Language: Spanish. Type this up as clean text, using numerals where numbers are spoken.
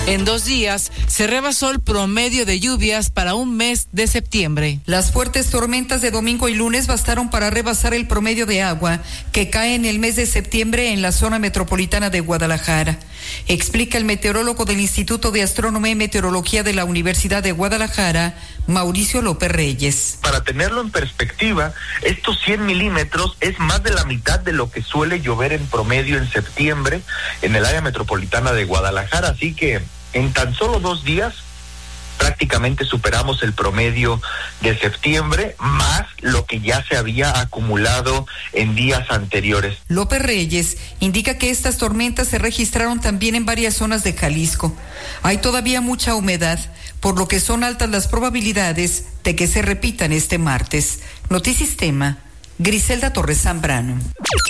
En 2 días se rebasó el promedio de lluvias para un mes de septiembre. Las fuertes tormentas de domingo y lunes bastaron para rebasar el promedio de agua que cae en el mes de septiembre en la zona metropolitana de Guadalajara. Explica el meteorólogo del Instituto de Astronomía y Meteorología de la Universidad de Guadalajara, Mauricio López Reyes. Para tenerlo en perspectiva, estos 100 milímetros es más de la mitad de lo que suele llover en promedio en septiembre en el área metropolitana de Guadalajara, así que en tan solo 2 días prácticamente superamos el promedio de septiembre, más lo que ya se había acumulado en días anteriores. López Reyes indica que estas tormentas se registraron también en varias zonas de Jalisco. Hay todavía mucha humedad, por lo que son altas las probabilidades de que se repitan este martes. Notisistema, Griselda Torres Zambrano.